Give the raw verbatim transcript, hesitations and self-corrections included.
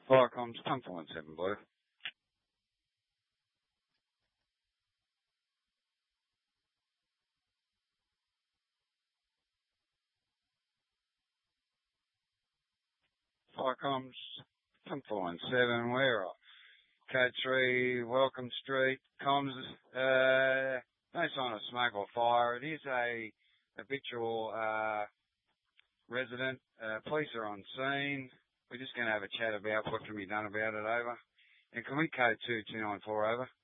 Fire comms, one four one seven, Blue. Fire comms, one four one seven, we're off. Code three, Welcome Street, comms, uh, no sign of smoke or fire. It is a habitual, uh, resident. Uh, police are on scene. We're just going to have a chat about what can be done about it, over. And can we code two two nine four, over?